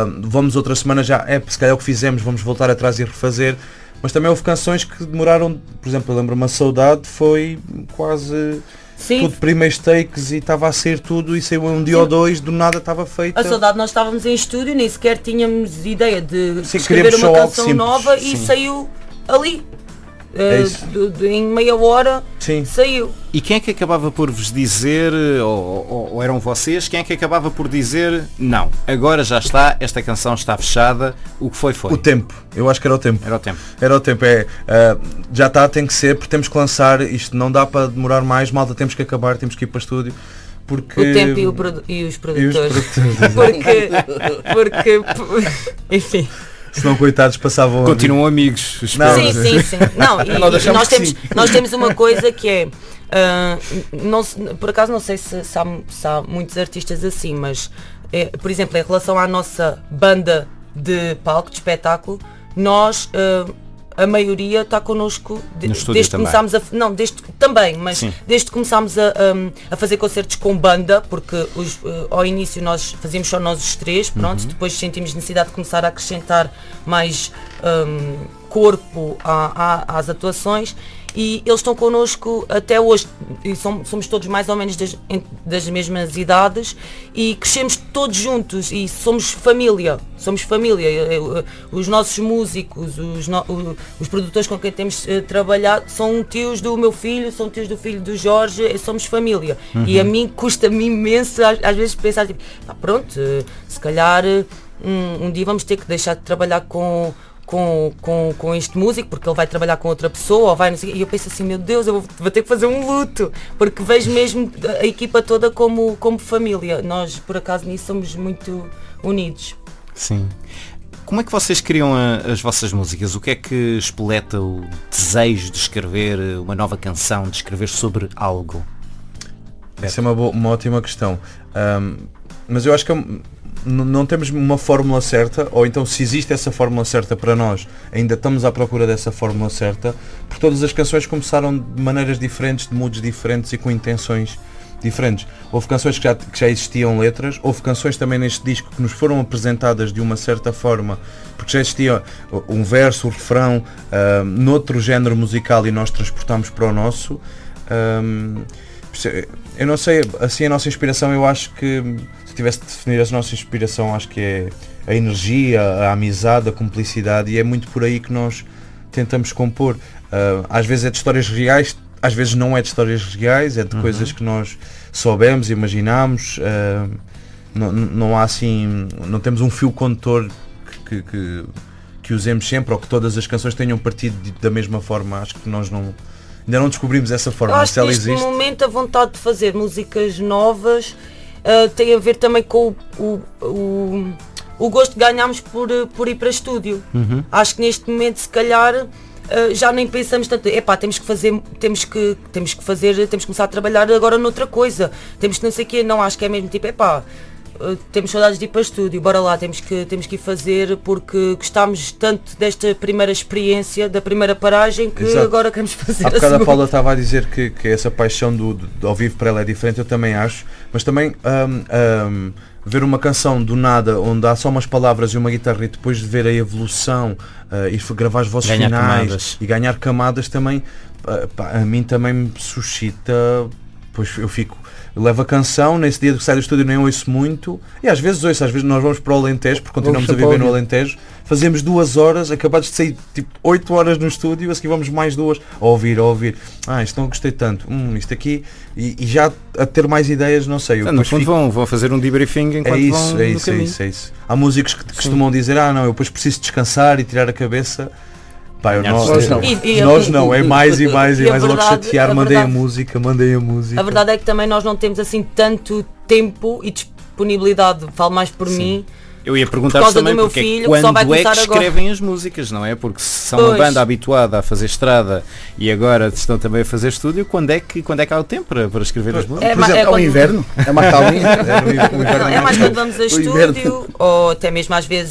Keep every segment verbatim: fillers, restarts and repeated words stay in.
uh, vamos outra semana já, é, se calhar é o que fizemos, vamos voltar atrás e refazer. Mas também houve canções que demoraram, por exemplo, eu lembro-me, a Saudade foi quase... Sim. Tudo primeiros takes e estava a sair tudo e saiu um dia Sim. ou dois, do nada estava feito. A Saudade, nós estávamos em estúdio, nem sequer tínhamos ideia de Sim, escrever uma canção nova e Sim. saiu ali. É uh, de, de, em meia hora Sim. saiu. E quem é que acabava por vos dizer, ou, ou, ou eram vocês, quem é que acabava por dizer não, agora já está, esta canção está fechada, o que foi foi? O tempo, eu acho que era o tempo. Era o tempo. Era o tempo, é, uh, já está, tem que ser, porque temos que lançar, isto não dá para demorar mais, malta, temos que acabar, temos que ir para o estúdio. Porque... O tempo e, o produ- e os produtores. E os produtores porque, porque, enfim... Senão, coitados, passavam... Continuam a... amigos. Não, sim, sim, sim. Não, e, nós, e nós, temos, nós temos uma coisa que é... Uh, não, por acaso não sei se, se, há, se há muitos artistas assim, mas, é, por exemplo, em relação à nossa banda de palco, de espetáculo, nós... Uh, a maioria está connosco de, desde que começámos a não desde também mas Sim. desde que começámos a, um, a fazer concertos com banda, porque os, uh, ao início nós fazíamos só nós os três, pronto, uhum. depois sentimos necessidade de começar a acrescentar mais um, corpo a, a, às atuações. E eles estão connosco até hoje, e somos, somos todos mais ou menos das, das mesmas idades e crescemos todos juntos e somos família, somos família. Os nossos músicos, os, no, os produtores com quem temos uh, trabalhado são tios do meu filho, são tios do filho do Jorge, somos família. Uhum. E a mim custa-me imenso às, às vezes pensar, tipo, ah, pronto, uh, se calhar uh, um, um dia vamos ter que deixar de trabalhar com... Com, com, com este músico, porque ele vai trabalhar com outra pessoa, ou vai, não sei, e eu penso assim, meu Deus, eu vou, vou ter que fazer um luto, porque vejo mesmo a equipa toda como, como família. Nós, por acaso, nisso somos muito unidos. Sim. Como é que vocês criam a, as vossas músicas? O que é que espoleta o desejo de escrever uma nova canção, de escrever sobre algo? Essa é uma, boa, uma ótima questão. Um, mas eu acho que é, não temos uma fórmula certa, ou então se existe essa fórmula certa para nós, ainda estamos à procura dessa fórmula certa, porque todas as canções começaram de maneiras diferentes, de moods diferentes e com intenções diferentes. Houve canções que já, que já existiam letras, houve canções também neste disco que nos foram apresentadas de uma certa forma, porque já existia um verso, um refrão, uh, noutro género musical e nós transportámos para o nosso. Um, eu não sei, assim a nossa inspiração, eu acho que tivesse de definir a nossa inspiração, acho que é a energia, a amizade, a cumplicidade, e é muito por aí que nós tentamos compor. Uh, às vezes é de histórias reais, às vezes não é de histórias reais, é de uhum. coisas que nós soubemos, imaginámos. Uh, não, não há assim, não temos um fio condutor que, que, que, que usemos sempre, ou que todas as canções tenham partido de, da mesma forma. Acho que nós não, ainda não descobrimos essa forma. Eu acho se ela que neste existe. momento a vontade de fazer músicas novas Uh, tem a ver também com o, o, o, o gosto que ganhámos por, por ir para estúdio. Uhum. Acho que neste momento, se calhar, uh, já nem pensamos tanto, epá, temos que fazer, temos que, temos que fazer, temos que começar a trabalhar agora noutra coisa, temos que não sei o quê, não, acho que é mesmo tipo, epá, uh, temos saudades de ir para estúdio, bora lá, temos que, temos que ir fazer porque gostámos tanto desta primeira experiência, da primeira paragem, que Exato. Agora queremos fazer Há a bocado segunda. A Paula estava a dizer que, que essa paixão do, do ao vivo para ela é diferente, eu também acho, mas também um, um, ver uma canção do nada, onde há só umas palavras e uma guitarra, e depois de ver a evolução uh, e gravar as vozes ganhar finais camadas. E ganhar camadas também, uh, pá, a mim também me suscita, pois eu fico, eu levo a canção, nesse dia que sai do estúdio nem ouço muito, e às vezes ouço, às vezes nós vamos para o Alentejo, porque continuamos a viver no Alentejo, fazemos duas horas, acabados de sair tipo oito horas no estúdio, a seguir vamos mais duas, a ouvir, a ouvir, ah, isto não gostei tanto, hum, isto aqui, e, e já a ter mais ideias, não sei. Eu ah, no fundo fico... vão, vão fazer um debriefing enquanto é isso, vão é no isso, caminho. é isso, é isso. Há músicos que costumam dizer, ah não, eu depois preciso descansar e tirar a cabeça. Pá, eu não, nós não, e, e nós a, não, é mais e mais e, e mais, verdade, logo chatear, a mandei verdade, a música, mandei a música. A verdade é que também nós não temos assim tanto tempo e disponibilidade, falo mais por Sim. mim. Eu ia perguntar também do meu porque filho, quando só vai é que agora. escrevem as músicas, não é? Porque se são pois. Uma banda habituada a fazer estrada e agora estão também a fazer estúdio, quando é que, quando é que há o tempo para, para escrever pois. As músicas? É, Por exemplo, é, é o inverno, é uma calminha. É, é mais quando vamos a estúdio, ou até mesmo às vezes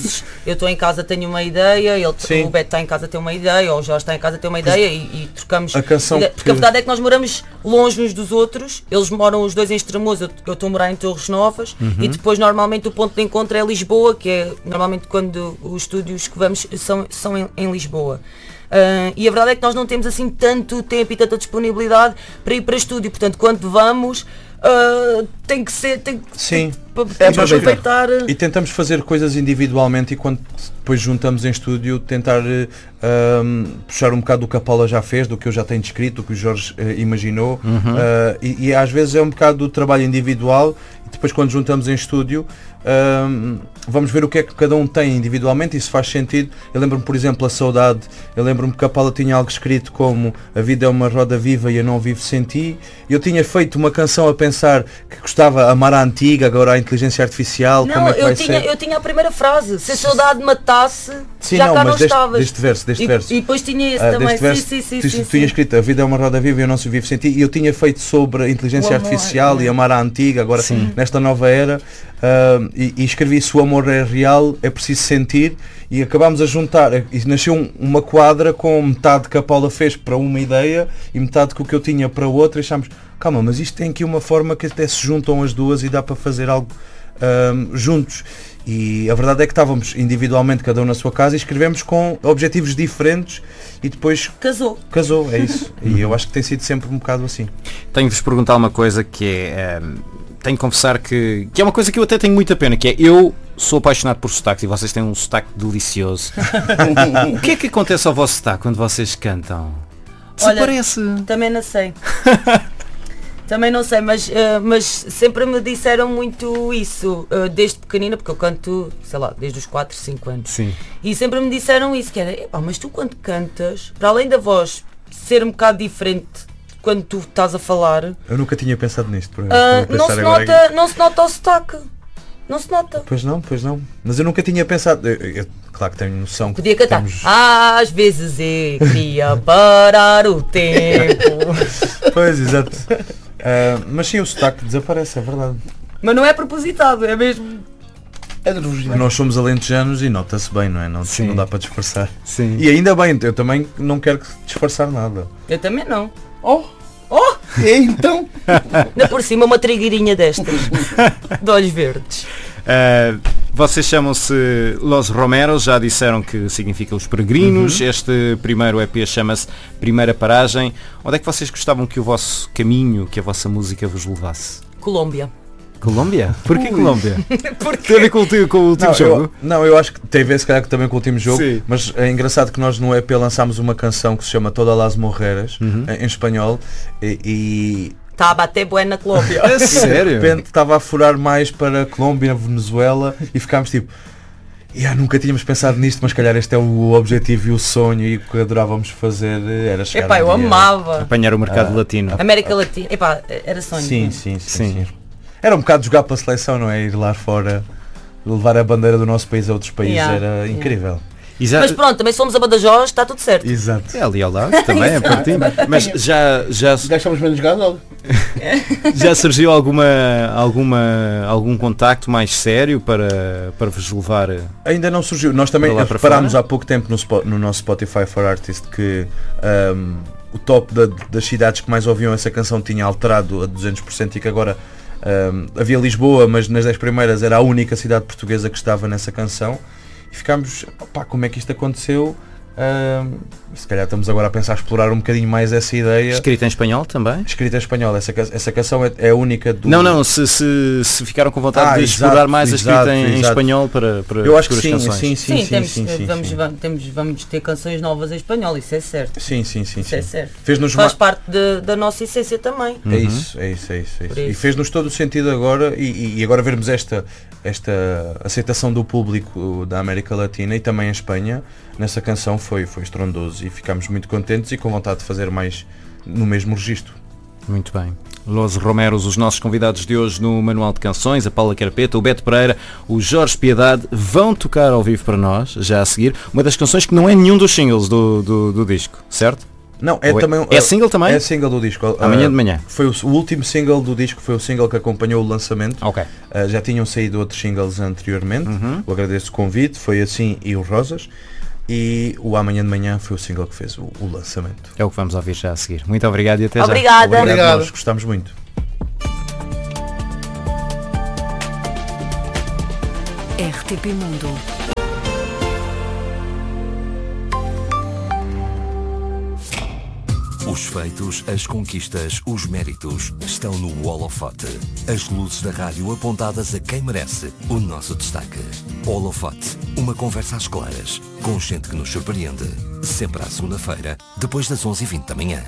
eu estou em casa, tenho uma ideia, ele, o Beto está em casa, tem uma ideia, ou o Jorge está em casa, tem uma ideia e, e trocamos a canção porque que... a verdade é que nós moramos longe uns dos outros, eles moram os dois em Estremoz, eu estou a morar em Torres Novas, uhum. e depois normalmente o ponto de encontro é Lisboa, que é normalmente quando os estúdios que vamos são, são em, em Lisboa. Uh, e a verdade é que nós não temos assim tanto tempo e tanta disponibilidade para ir para estúdio, portanto quando vamos uh, tem que ser tem que, sim tem, é para aproveitar e tentamos fazer coisas individualmente e quando depois juntamos em estúdio tentar uh, puxar um bocado do que a Paula já fez, do que eu já tenho descrito, do que o Jorge uh, imaginou, uhum. uh, e, e às vezes é um bocado do trabalho individual e depois quando juntamos em estúdio Um, vamos ver o que é que cada um tem individualmente e se faz sentido. Eu lembro-me, por exemplo, a saudade, eu lembro-me que a Paula tinha algo escrito como a vida é uma roda viva e eu não vivo sem ti. Eu tinha feito uma canção a pensar que gostava amar a antiga, agora a inteligência artificial, não, como é que eu vai tinha, ser? Eu tinha a primeira frase, se a saudade matasse, sim, já não, cá mas não deste, estavas. deste verso, deste e, verso. E depois tinha esse uh, também, verso, sim, sim, tu, sim, tu tinha escrito a vida é uma roda viva e eu não se vivo sem ti e eu tinha feito sobre a inteligência amor, artificial é. e amar a antiga, agora sim. nesta nova era, uh, e, e escrevi se o amor é real, é preciso sentir e acabámos a juntar e nasceu um, uma quadra com metade que a Paula fez para uma ideia e metade que o que eu tinha para outra e achámos, calma, mas isto tem aqui uma forma que até se juntam as duas e dá para fazer algo um, juntos e a verdade é que estávamos individualmente cada um na sua casa e escrevemos com objetivos diferentes e depois casou, casou é isso e eu acho que tem sido sempre um bocado assim. Tenho de vos perguntar uma coisa que é um, tenho que confessar que, que é uma coisa que eu até tenho muita pena, que é eu sou apaixonado por sotaques e vocês têm um sotaque delicioso. O que é que acontece ao vosso sotaque quando vocês cantam? Desaparece. Olha, também não sei. Também não sei, mas, uh, mas sempre me disseram muito isso, uh, desde pequenina, porque eu canto, sei lá, desde os quatro, cinco anos. Sim. E sempre me disseram isso, que era, epá, mas tu quando cantas, para além da voz ser um bocado diferente quando tu estás a falar... Eu nunca tinha pensado nisto. Por uh, não, se nota, não se nota o sotaque. Não se nota. Pois não, pois não. Mas eu nunca tinha pensado. Eu, eu, claro que tenho noção. Podia que cantar. Temos... Às vezes eu queria parar o tempo. Pois, exato. Uh, mas sim, o sotaque desaparece, é verdade. Mas não é propositado, é mesmo. É nós somos alentejanos e nota-se bem, não é? Não, não dá para disfarçar. Sim. E ainda bem, eu também não quero disfarçar nada. Eu também não. Oh! Oh! E então? Ainda por cima uma trigueirinha destas. De olhos verdes. Uh, vocês chamam-se Los Romeros, já disseram que significa os peregrinos. Uhum. Este primeiro E P chama-se Primeira Paragem. Onde é que vocês gostavam que o vosso caminho, que a vossa música vos levasse? Colômbia. Colômbia? Porquê Colômbia? Porque... Tem a ver com o, com o último não, jogo? Eu, não, eu acho que tem a ver se calhar também com o último jogo, sim. Mas é engraçado que nós no E P lançámos uma canção que se chama Todas las Morreras, uhum. em, em espanhol, e... e... Está a bater bué na Colômbia. É sério? De repente estava a furar mais para a Colômbia, Venezuela, e ficámos tipo... Yeah, nunca tínhamos pensado nisto, mas calhar este é o objetivo e o sonho e o que adorávamos fazer era chegar. Epá, eu amava. Apanhar o mercado ah, latino. América Latina. Epá, era sonho. Sim, sim, sim, sim, sim. Era um bocado jogar pela seleção, não é? Ir lá fora, levar a bandeira do nosso país a outros países, yeah, era yeah. incrível. Exato. Mas pronto, também somos a Badajoz, está tudo certo. Exato. É ali ao lado também, é pertinho. Mas já, já, gastamos menos gás, já surgiu alguma, alguma, algum contacto mais sério para, para vos levar? Ainda não surgiu. Nós também reparámos há pouco tempo no, no nosso Spotify for Artists que um, o top da, das cidades que mais ouviam essa canção tinha alterado a duzentos por cento e que agora um, havia Lisboa, mas nas dez primeiras era a única cidade portuguesa que estava nessa canção. E ficámos, opá, como é que isto aconteceu? Uh, se calhar estamos agora a pensar explorar um bocadinho mais essa ideia. Escrita em espanhol também? Escrita em espanhol, essa, essa canção é, é a única do... Não, não, se, se, se ficaram com vontade ah, de exato, explorar mais exato, a escrita em, em espanhol para, para eu acho que sim, canções. Sim, sim, sim, sim, temos, sim, sim, vamos, sim. Vamos, temos, vamos ter canções novas em espanhol, isso é certo. Sim, sim, sim. Isso sim. é certo. Fez-nos Faz ma... parte de, da nossa essência também. É, uhum. isso, é isso, é isso, é isso. E fez-nos todo o sentido agora e, e agora vermos esta, esta aceitação do público da América Latina e também em Espanha nessa canção foi, foi estrondoso e ficámos muito contentes e com vontade de fazer mais no mesmo registro. Muito bem. Los Romeros, os nossos convidados de hoje no Manual de Canções, a Paula Carpeta, o Beto Pereira, o Jorge Piedade, vão tocar ao vivo para nós, já a seguir, uma das canções que não é nenhum dos singles do, do, do disco, certo? Não, é, Ou também, é single também? É single do disco. Amanhã de manhã. Foi o, o último single do disco, foi o single que acompanhou o lançamento. Ok. Uh, já tinham saído outros singles anteriormente. Uhum. Eu agradeço o convite, foi assim e o Rosas. E o Amanhã de Manhã foi o single que fez o, o lançamento. É o que vamos ouvir já a seguir. Muito obrigado e até Obrigada. já. Obrigado. Obrigado. Nós gostamos muito. R T P Mundo. Os feitos, as conquistas, os méritos estão no holofote. As luzes da rádio apontadas a quem merece o nosso destaque. Holofote, uma conversa às claras, com gente que nos surpreende. Sempre à segunda-feira, depois das onze e vinte da manhã.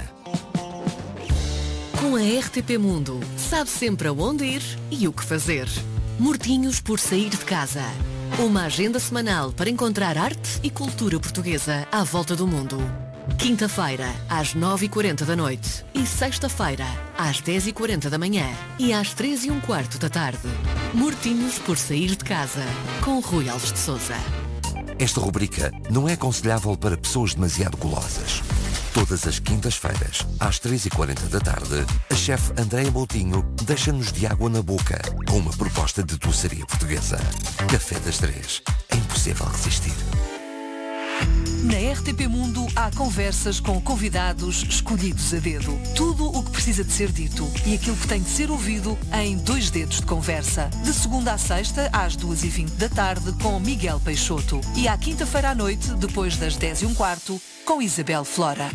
Com a R T P Mundo, sabe sempre aonde ir e o que fazer. Mortinhos por sair de casa. Uma agenda semanal para encontrar arte e cultura portuguesa à volta do mundo. Quinta-feira, às nove e quarenta da noite e sexta-feira, às dez e quarenta da manhã e às três e um quarto da tarde. Mortinhos por sair de casa, com Rui Alves de Sousa. Esta rubrica não é aconselhável para pessoas demasiado golosas. Todas as quintas-feiras, às três e quarenta da tarde, a chefe Andréia Moutinho deixa-nos de água na boca com uma proposta de doçaria portuguesa. Café das Três. É impossível resistir. Na R T P Mundo há conversas com convidados escolhidos a dedo. Tudo o que precisa de ser dito e aquilo que tem de ser ouvido em dois dedos de conversa. De segunda à sexta, às duas e vinte da tarde, com Miguel Peixoto. E à quinta-feira à noite, depois das dez e um quarto, com Isabel Flora.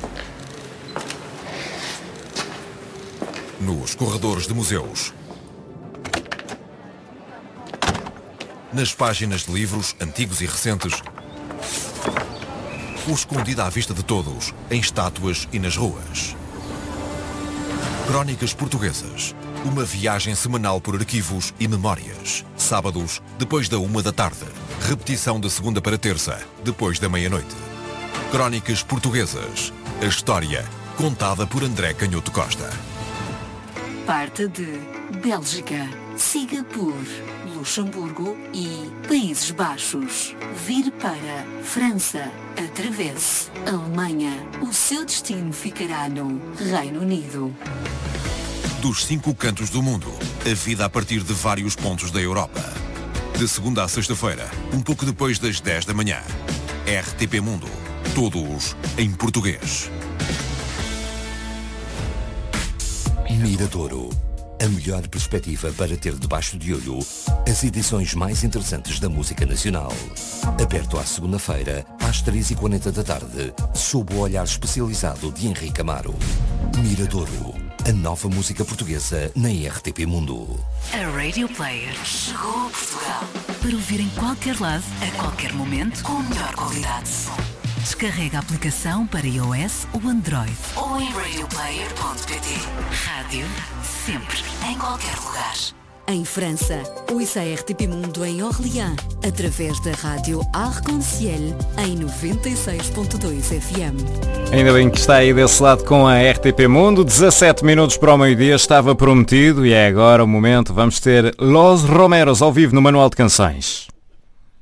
Nos corredores de museus. Nas páginas de livros, antigos e recentes. Ou escondida à vista de todos, em estátuas e nas ruas. Crónicas Portuguesas. Uma viagem semanal por arquivos e memórias. Sábados, depois da uma da tarde. Repetição de segunda para terça, depois da meia-noite. Crónicas Portuguesas. A história contada por André Canhoto Costa. Parte de Bélgica, siga por Luxemburgo e Países Baixos. Vir para França, atravesse Alemanha. O seu destino ficará no Reino Unido. Dos cinco cantos do mundo, a vida a partir de vários pontos da Europa. De segunda a sexta-feira, um pouco depois das dez da manhã. R T P Mundo. Todos em português. Miradouro. A melhor perspectiva para ter debaixo de olho as edições mais interessantes da música nacional. Aberto à segunda-feira, às três e quarenta da tarde, sob o olhar especializado de Henrique Amaro. Miradouro. A nova música portuguesa na R T P Mundo. A Radio Player chegou a Portugal para ouvir em qualquer lado, a qualquer momento, com a melhor qualidade de som. Descarrega a aplicação para iOS ou Android ou em radio player ponto pt. Rádio sempre, em qualquer lugar. Em França, ouça a R T P Mundo em Orléans, através da rádio Arc-en-Ciel em noventa e seis ponto dois F M. Ainda bem que está aí desse lado com a R T P Mundo. dezassete minutos para o meio-dia, estava prometido e é agora o momento. Vamos ter Los Romeros ao vivo no Manual de Canções.